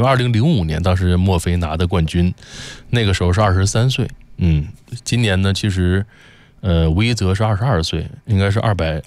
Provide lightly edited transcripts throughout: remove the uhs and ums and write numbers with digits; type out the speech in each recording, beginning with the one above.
为2005年当时墨菲拿的冠军，那个时候是23岁。今年呢，其实吴一泽是22岁，应该是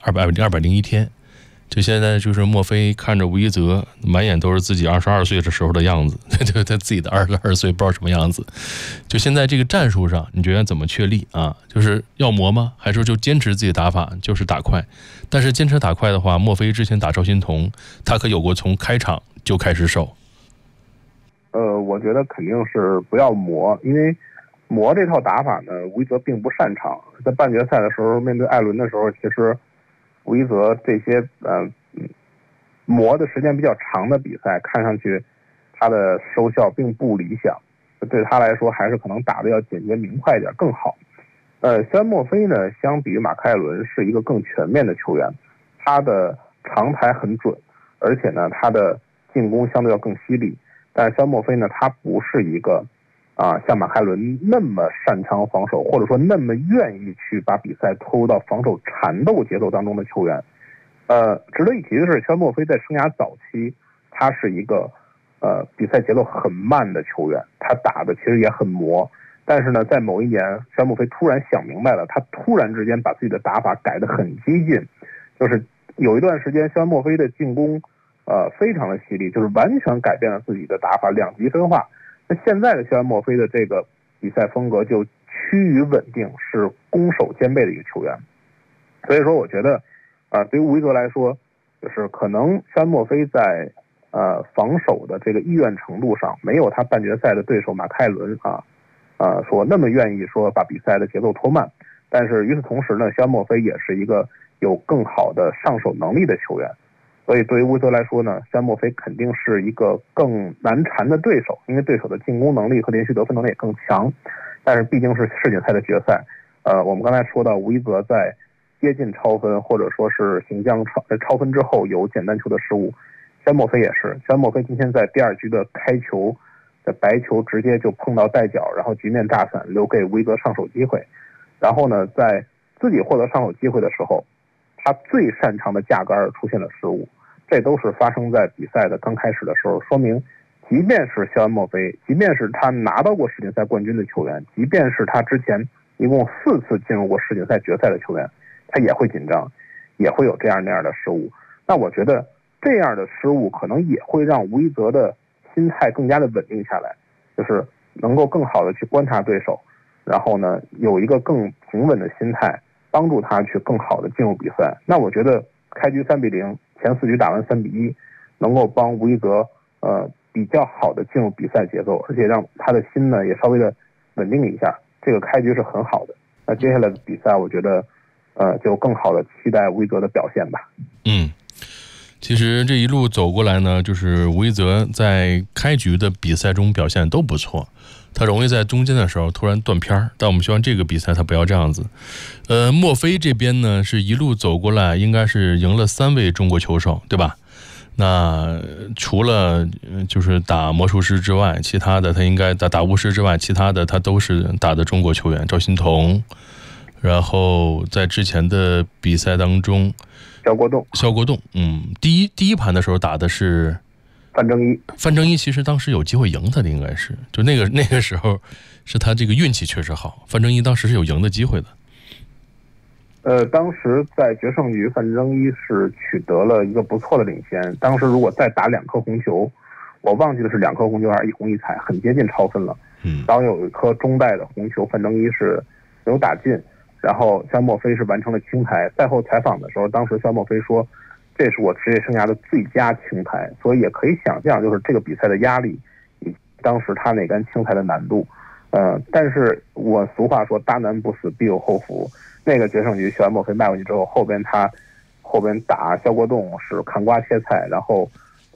201天。就现在就是墨菲看着吴一泽满眼都是自己22岁的时候的样子，就他自己的22岁不知道什么样子。就现在这个战术上，你觉得怎么确立啊？就是要磨吗？还是说就坚持自己的打法，就是打快？但是坚持打快的话，墨菲之前打赵心童，他可有过从开场就开始守。 我觉得肯定是不要磨，因为磨这套打法呢，吴一泽并不擅长。在半决赛的时候，面对艾伦的时候，其实吴一泽这些磨的时间比较长的比赛，看上去他的收效并不理想，对他来说还是可能打的要简洁明快一点更好。肖恩·墨菲呢，相比于马克·艾伦是一个更全面的球员，他的长台很准，而且呢他的进攻相对要更犀利。但是肖恩·墨菲呢，他不是一个像马克·艾伦那么擅长防守，或者说那么愿意去把比赛拖入到防守缠斗节奏当中的球员。值得一提的是，肖恩·墨菲在生涯早期，他是一个比赛节奏很慢的球员，他打的其实也很磨。但是呢，在某一年，肖恩·墨菲突然想明白了，他突然之间把自己的打法改得很激进，就是有一段时间，肖恩·墨菲的进攻非常的犀利，就是完全改变了自己的打法，两极分化。那现在的肖恩·墨菲的这个比赛风格就趋于稳定，是攻守兼备的一个球员。所以说，我觉得对于吴一泽来说，就是可能肖恩·墨菲在防守的这个意愿程度上，没有他半决赛的对手马克·艾伦说那么愿意说把比赛的节奏拖慢。但是与此同时呢，肖恩·墨菲也是一个有更好的上手能力的球员。所以对于吴一泽来说呢，肖恩·墨菲肯定是一个更难缠的对手，因为对手的进攻能力和连续得分能力也更强。但是毕竟是世锦赛的决赛，我们刚才说到吴一泽在接近超分或者说是行将超分之后有简单球的失误，肖恩·墨菲也是。肖恩·墨菲今天在第二局的开球的白球直接就碰到带脚，然后局面炸散，留给吴一泽上手机会。然后呢，在自己获得上手机会的时候，他最擅长的架杆出现了失误。这都是发生在比赛的刚开始的时候，说明即便是肖恩·墨菲，即便是他拿到过世锦赛冠军的球员，即便是他之前一共4次进入过世锦赛决赛的球员，他也会紧张，也会有这样那样的失误。那我觉得这样的失误可能也会让吴一泽的心态更加的稳定下来，就是能够更好的去观察对手，然后呢有一个更平稳的心态，帮助他去更好的进入比赛。那我觉得开局3-0，前4局打完3-1，能够帮吴一泽比较好的进入比赛节奏，而且让他的心呢也稍微的稳定一下。这个开局是很好的。那接下来的比赛，我觉得就更好的期待吴一泽的表现吧。 其实这一路走过来呢，就是吴一泽在开局的比赛中表现都不错，他容易在中间的时候突然断片儿，但我们希望这个比赛他不要这样子。墨菲这边呢是一路走过来，应该是赢了3位中国球手，对吧？那除了就是打魔术师之外，其他的他应该打巫师之外，其他的他都是打的中国球员，赵心童。然后在之前的比赛当中，肖国栋，第一盘的时候打的是范正一其实当时有机会赢他的，应该是就那个时候是他这个运气确实好，范正一当时是有赢的机会的。 当时在决胜局，范正一是取得了一个不错的领先。当时如果再打2颗红球，我忘记了是2颗红球还是1红1彩，很接近超分了。然后有一颗中带的红球，范正一是没有打进。然后肖恩·墨菲是完成了清台。赛后采访的时候，当时肖恩·墨菲说，这是我职业生涯的最佳清台。所以也可以想象，就是这个比赛的压力以及当时他那杆清台的难度。但是我俗话说，大难不死必有后福。那个决胜局肖恩·墨菲迈过去之后，后边打肖国栋是砍瓜切菜，然后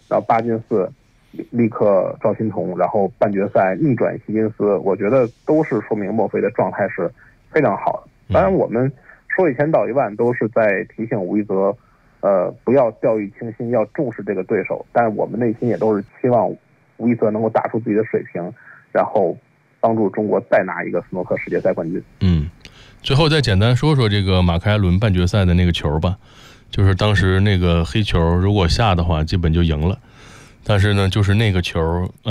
8进4立刻赵心童，然后半决赛逆转希金斯，我觉得都是说明墨菲的状态是非常好的。当然我们说一千道一万，都是在提醒吴一泽不要掉以轻心，要重视这个对手。但我们内心也都是期望吴一泽能够打出自己的水平，然后帮助中国再拿一个斯诺克世界赛冠军。 最后再简单说说这个马克·艾伦半决赛的那个球吧，就是当时那个黑球如果下的话基本就赢了，但是呢就是那个球